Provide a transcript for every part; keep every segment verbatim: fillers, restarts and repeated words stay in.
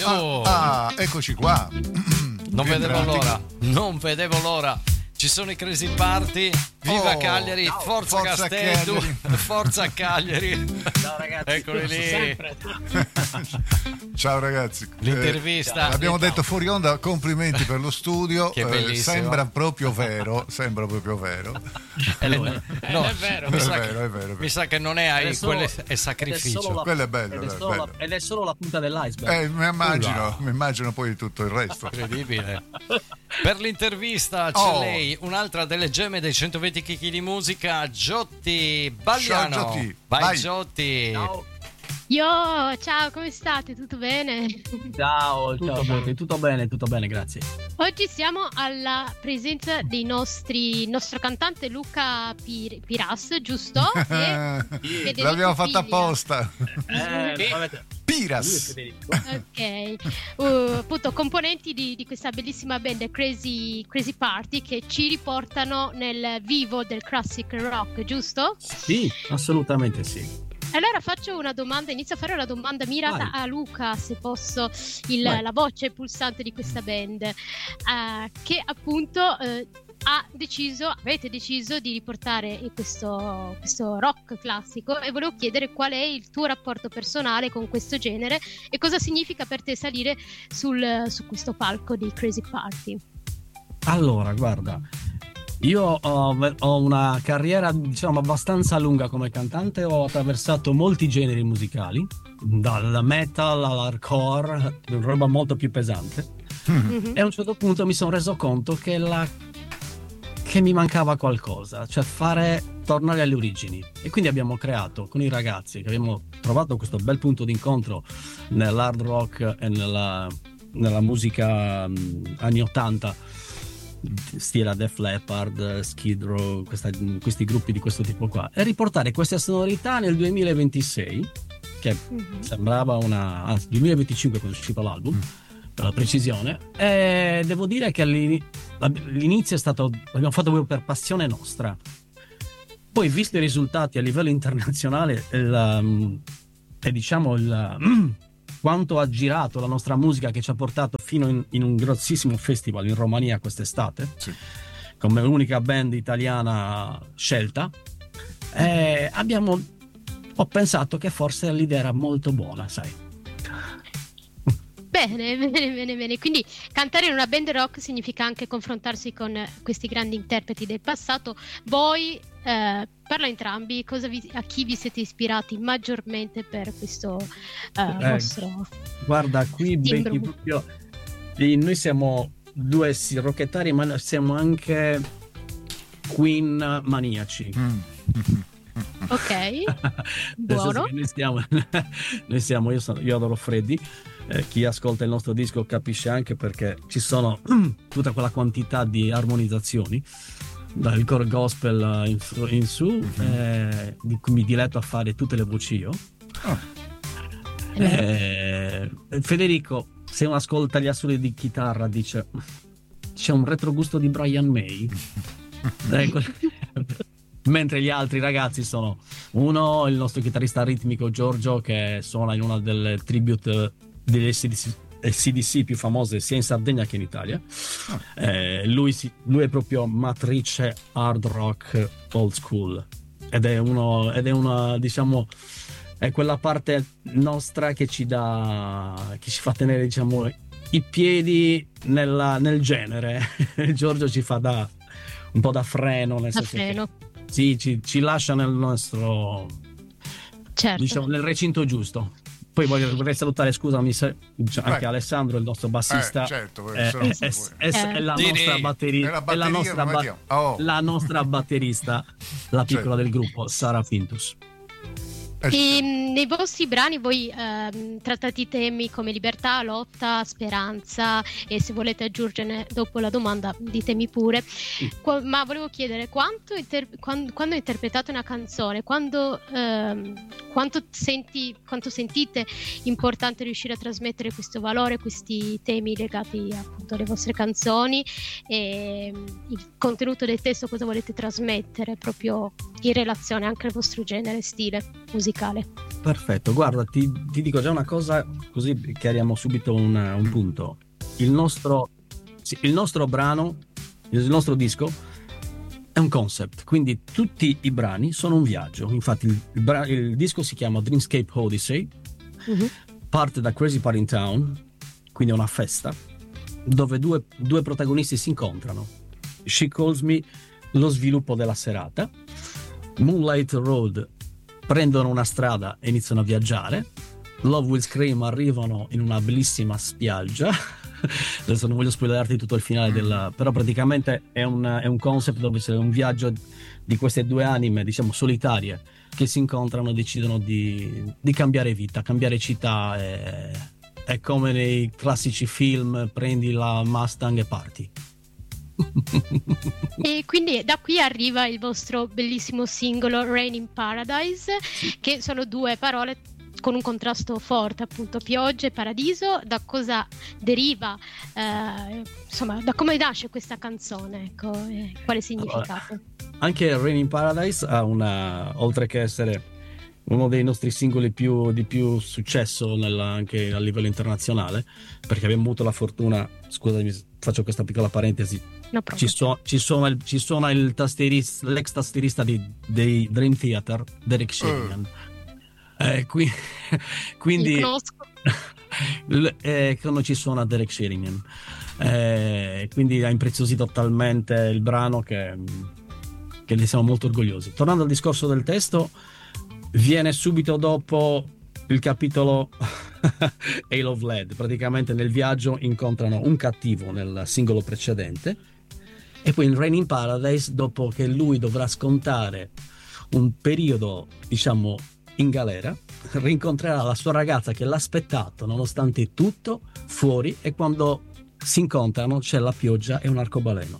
Oh. Ah, ah, eccoci qua. Non vedevo l'ora, non vedevo l'ora. Ci sono i Crazy Party. Viva Oh, Cagliari, no, forza, forza Castello, Cagliari. forza Cagliari. Ciao ragazzi. Eccoli lì. Ciao ragazzi. L'intervista. Eh, abbiamo detto fuori onda, complimenti per lo studio. Che Eh, bellissimo. sembra proprio vero, sembra proprio vero. Eh, no, è vero. Mi È sa, vero, che, è vero, è vero. mi sa che non è ai, Ed è solo- quello è ed è sacrificio. solo la- Quello è bello, ed è dai, solo la- bello. ed è solo la punta dell'iceberg. Eh, mi immagino, Ulla. mi immagino poi tutto il resto. Incredibile. Per l'intervista c'è Oh. lei, un'altra delle gemme dei centoventi chicchi di musica, Giotti Bagliano. Ciao, Giotti. Vai, Vai. Giotti. Ciao, Io, ciao, come state? Tutto bene? ciao, tutto bene, tutto bene, tutto bene, grazie. Oggi siamo alla presenza dei nostri, il nostro cantante Luca Pir- Piras, giusto? E Federico L'abbiamo fatta Figlia. apposta. Eh, vabbè, Piras. Ok, uh, appunto componenti di, di questa bellissima band Crazy, Crazy Party che ci riportano nel vivo del classic rock, giusto? Sì, assolutamente sì. Allora faccio una domanda, inizio a fare una domanda mirata Vai. a Luca, se posso, il- Vai. la voce pulsante di questa band, eh, che appunto eh, ha deciso, avete deciso di riportare questo, questo rock classico, e volevo chiedere qual è il tuo rapporto personale con questo genere e cosa significa per te salire sul, su questo palco di Crazy Party. Allora, guarda, io ho, ho una carriera, diciamo, abbastanza lunga come cantante, ho attraversato molti generi musicali, dal metal all'hardcore, roba molto più pesante, Mhm. e a un certo punto mi sono reso conto che, la, che mi mancava qualcosa, cioè fare, tornare alle origini. E quindi abbiamo creato con i ragazzi, che abbiamo trovato questo bel punto d'incontro nell'hard rock e nella, nella musica mh, anni ottanta, stile Def Leppard, Skid Row, questa- questi gruppi di questo tipo qua, e riportare queste sonorità nel duemilaventisei, che Mhm. sembrava una, anzi duemilaventicinque quando è uscito l'album, per la precisione, e devo dire che all'ini- l'inizio è stato, l'abbiamo fatto proprio per passione nostra. Poi, visto i risultati a livello internazionale, il, um, e diciamo il quanto ha girato la nostra musica, che ci ha portato fino in, in un grossissimo festival in Romania quest'estate, Sì. come unica band italiana scelta, e abbiamo, ho pensato che forse l'idea era molto buona, sai. Bene, bene, bene, bene. Quindi cantare in una band rock significa anche confrontarsi con questi grandi interpreti del passato. Voi, eh, parla entrambi, cosa vi- a chi vi siete ispirati maggiormente per questo eh, Eh, vostro... Guarda, qui Timbro. becchi proprio. Sì, noi siamo due sì, rockettari, ma siamo anche Queen maniaci. Mm. Ok, Nel senso buono. che Noi siamo, noi siamo io, sono, io adoro Freddy. Eh, chi ascolta il nostro disco capisce anche perché ci sono tutta quella quantità di armonizzazioni dal core gospel in, su- in su, eh, di cui mi diletto a fare tutte le voci io. Ah. Eh, Federico, se uno ascolta gli assoli di chitarra, dice c'è un retrogusto di Brian May. Ecco. Mentre gli altri ragazzi sono uno, il nostro chitarrista ritmico Giorgio, che suona in una delle tribute delle C D C, C D C più famose sia in Sardegna che in Italia. Eh, lui, si- lui è proprio matrice hard rock old school, ed è uno ed è una, diciamo, è quella parte nostra che ci dà, che ci fa tenere, diciamo, i piedi nella- nel genere. Giorgio ci fa da un po' da freno, nel Da senso che- freno, sì, ci, ci lascia nel nostro, certo. diciamo, nel recinto giusto. Poi voglio, vorrei salutare, scusami, se- cioè, anche Vai. Alessandro, il nostro bassista. Eh, certo, è, se no- è- è- è la Diri. nostra batteri- E la è la batteria nostra, lo ba- mettiamo. Oh. la nostra batterista, la piccola Certo. del gruppo, Sara Pintus. Eh, E mh, nei vostri brani voi ehm, trattate i temi come libertà, lotta, speranza, e se volete aggiungere dopo la domanda ditemi pure. Qua- ma volevo chiedere quanto inter- quan- quando interpretate una canzone, quando, ehm, quanto, senti, quanto sentite importante riuscire a trasmettere questo valore, questi temi legati appunto alle vostre canzoni, e mh, il contenuto del testo, cosa volete trasmettere proprio in relazione anche al vostro genere, stile musicale. musicale. Perfetto, guarda, ti, ti dico già una cosa, così chiariamo subito un, un punto. Il nostro, sì, il nostro brano, il nostro disco è un concept, quindi tutti i brani sono un viaggio. Infatti il, il, bra- il disco si chiama Dreamscape Odyssey, uh-huh. parte da Crazy Party in Town, quindi è una festa, dove due, due protagonisti si incontrano. She Calls Me, lo sviluppo della serata. Moonlight Road, prendono una strada e iniziano a viaggiare. Love Will Scream, arrivano in una bellissima spiaggia. Adesso non voglio spoilerarti tutto il finale della, però praticamente è un, è un concept dove c'è un viaggio di queste due anime, diciamo solitarie, che si incontrano e decidono di, di cambiare vita, cambiare città. È, è come nei classici film, prendi la Mustang e parti. E quindi da qui arriva il vostro bellissimo singolo Rain in Paradise, che sono due parole con un contrasto forte, appunto, pioggia e paradiso. Da cosa deriva, eh, insomma, da come nasce questa canzone, ecco, e quale significato? Allora, anche Rain in Paradise ha una, oltre che essere uno dei nostri singoli più, di più successo nella, anche a livello internazionale, perché abbiamo avuto la fortuna, scusami, faccio questa piccola parentesi, no, ci, so, ci, suona il, ci suona il tastierista, l'ex tastierista di, dei Dream Theater, Derek Sheridan. Uh. Eh, qui, quindi eh, quando ci suona Derek Sheridan, eh, quindi ha impreziosito talmente il brano che, che ne siamo molto orgogliosi. Tornando al discorso del testo, viene subito dopo il capitolo Hail of Lead. Praticamente nel viaggio incontrano un cattivo nel singolo precedente, e poi in Rain in Paradise, dopo che lui dovrà scontare un periodo, diciamo, in galera, rincontrerà la sua ragazza che l'ha aspettato nonostante tutto fuori, e quando si incontrano c'è la pioggia e un arcobaleno.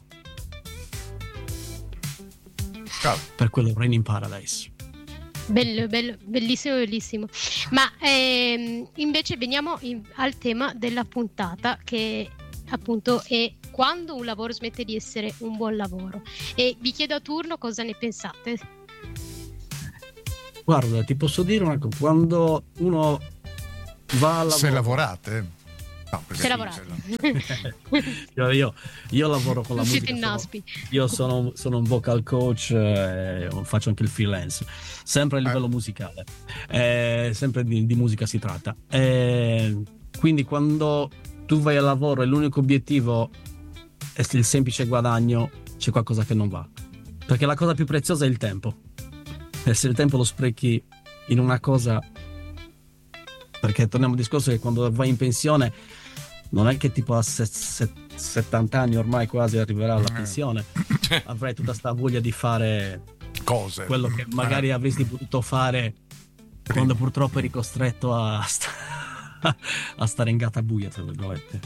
Ciao. Per quello Rain in Paradise. Bello, bello, bellissimo, bellissimo. Ma ehm, invece veniamo in, al tema della puntata, che appunto è quando un lavoro smette di essere un buon lavoro. E vi chiedo a turno cosa ne pensate. Guarda, ti posso dire una cosa, quando uno va a lavorare... Se lavorate? No, Se lavorate. io, io, io lavoro con la non musica. Siete innaspi. Sono, io sono, sono un vocal coach, eh, faccio anche il freelance, sempre a livello eh. musicale, eh, sempre di, di musica si tratta. Eh, quindi quando tu vai al lavoro e l'unico obiettivo è il semplice guadagno, c'è qualcosa che non va. Perché la cosa più preziosa è il tempo. E se il tempo lo sprechi in una cosa, perché torniamo al discorso che quando vai in pensione non è che tipo a set, set, settanta anni ormai quasi arriverà alla pensione, avrai tutta sta voglia di fare cose, quello che magari avresti potuto fare quando purtroppo eri costretto a, sta- a stare in gatta buia, tra virgolette.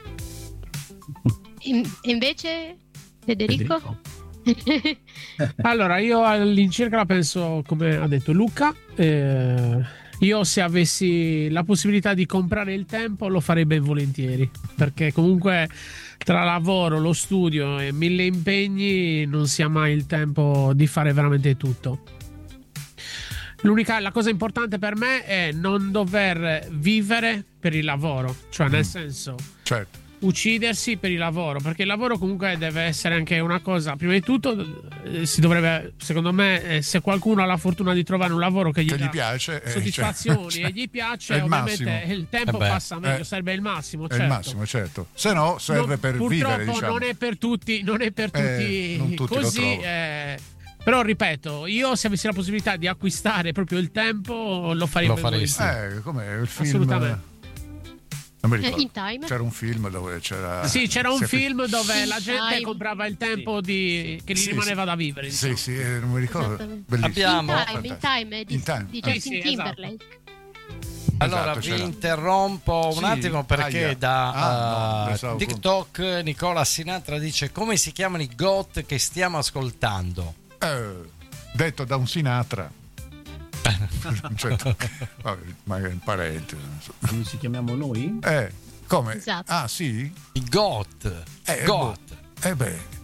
In- invece Federico? Federico? Allora, io all'incirca la penso come ha detto Luca. eh, io se avessi la possibilità di comprare il tempo lo farei ben volentieri, perché comunque tra lavoro, lo studio e mille impegni non si ha mai il tempo di fare veramente tutto. L'unica, la cosa importante per me è non dover vivere per il lavoro, cioè nel senso, certo, uccidersi per il lavoro, perché il lavoro comunque deve essere anche una cosa, prima di tutto eh, si dovrebbe, secondo me, eh, se qualcuno ha la fortuna di trovare un lavoro che gli, che dà gli piace, eh, soddisfazioni cioè, e gli piace, il ovviamente massimo. il tempo Eh beh, passa meglio, eh, sarebbe il massimo, è certo. il massimo, certo. Se no serve Non- per purtroppo vivere, diciamo. non è per tutti, non è per Eh, tutti, non tutti lo così. trovano. eh, però ripeto, io se avessi la possibilità di acquistare proprio il tempo lo farei Lo ben faresti. volentieri. Eh, come il film. Assolutamente. Non mi Eh, ricordo. In Time? C'era un film dove c'era. Sì, c'era un si- film dove In la gente Time. comprava il tempo di, che gli Sì, rimaneva sì. da vivere. Sì, insomma. sì, eh, non mi ricordo. Esattamente. Bellissimo. Abbiamo- In Ah, Time, in fantastico. Time di, In Time. di Ah. Justin Sì, sì, Timberlake. Allora Esatto, vi c'era. interrompo un Sì, attimo perché aia. da Ah, no, uh, pensavo- TikTok Nicola Sinatra dice: come si chiamano i goth che stiamo ascoltando? Eh, detto da un Sinatra. Certo. Vabbè, magari in parentesi. non so. Come ci chiamiamo noi? Eh, come? Esatto. Ah, sì? I goth. Eh, goth. Eh beh,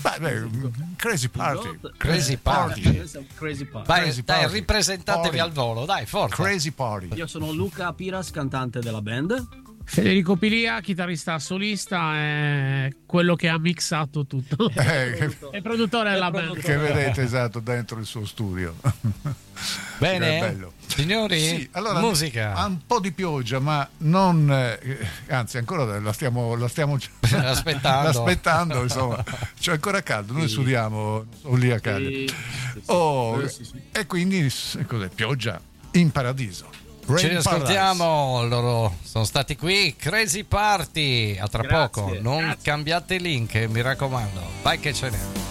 Beh, beh, crazy party. Crazy party. Crazy party. Vai, Crazy dai, party. ripresentatevi Party. al volo, dai, forza. Crazy party. Io sono Luca Piras, cantante della band. Federico Pilia, chitarrista solista, è quello che ha mixato tutto. Eh, che, È produttore della band. che vedete esatto dentro il suo studio. Bene, Che bello. signori, Sì, allora, musica. ha un po' di pioggia, ma non, eh, anzi, ancora la stiamo, la stiamo Aspettando. aspettando, insomma, c'è ancora caldo. Noi Sì. sudiamo o lì a caldo. Sì, sì, sì. Oh, Eh, sì, sì. e quindi s- cos'è? Pioggia in paradiso. Rain Ci Paradise. riascoltiamo, loro sono stati qui, Crazy Party, a tra Grazie. poco, non Grazie. cambiate link, mi raccomando, vai che ce n'è.